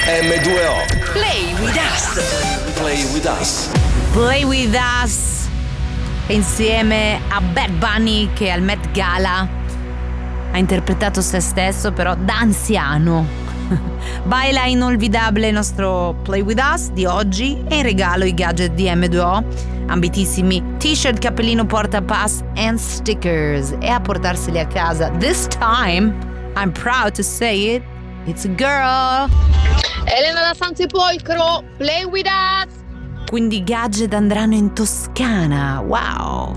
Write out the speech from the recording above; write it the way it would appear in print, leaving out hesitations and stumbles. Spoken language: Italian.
M2O. Play with us. Play with us. Play with us insieme a Bad Bunny, che al Met Gala ha interpretato se stesso però da anziano. Baila inolvidabile il nostro Play with us di oggi, e in regalo i gadget di M2O, ambitissimi t-shirt, cappellino, portapass and stickers, e a portarseli a casa this time, I'm proud to say it, it's a girl. Elena da San Sepolcro, Play with us. Quindi i gadget andranno in Toscana. Wow.